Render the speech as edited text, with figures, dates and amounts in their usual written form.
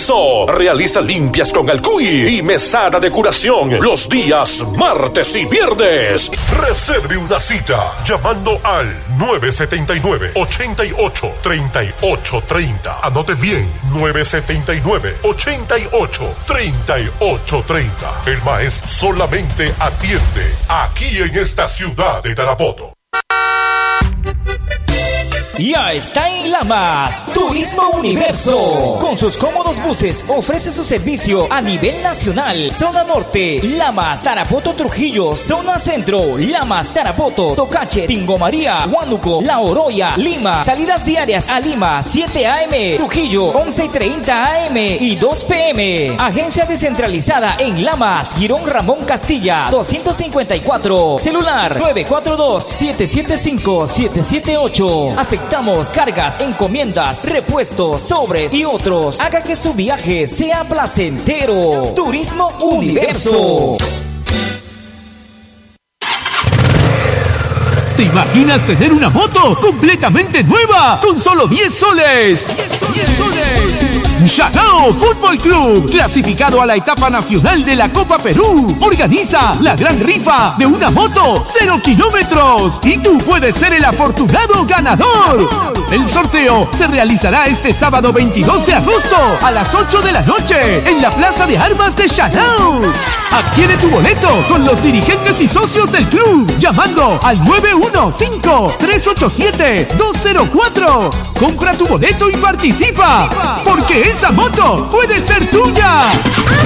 Universo. Realiza limpias con el cuy y mesada de curación los días martes y viernes. Reserve una cita llamando al 979-88-3830. Anote bien, 979-88-3830. El maestro solamente atiende aquí en esta ciudad de Tarapoto. Ya está en Lamas, Turismo Universo. Con sus cómodos buses ofrece su servicio a nivel nacional. Zona Norte, Lamas, Tarapoto, Trujillo. Zona Centro, Lamas, Tarapoto, Tocache, Tingo María, Huánuco, La Oroya, Lima. Salidas diarias a Lima, 7 a.m. Trujillo, 11:30 a.m. y 2 p.m. Agencia descentralizada en Lamas, Girón Ramón Castilla, 254. Celular 942-775-778. Aceptamos cargas, encomiendas, repuestos, sobres y otros. Haga que su viaje sea placentero. Turismo Universo. ¿Te imaginas tener una moto completamente nueva con solo 10 soles? 10 soles. Chacao Fútbol Club, clasificado a la etapa nacional de la Copa Perú, organiza la gran rifa de una moto 0 kilómetros y tú puedes ser el afortunado ganador. El sorteo se realizará este sábado 22 de agosto a las 8 de la noche en la Plaza de Armas de Chacao. Adquiere tu boleto con los dirigentes y socios del club llamando al 915-387-204. Compra tu boleto y participa, porque esa moto puede ser tuya.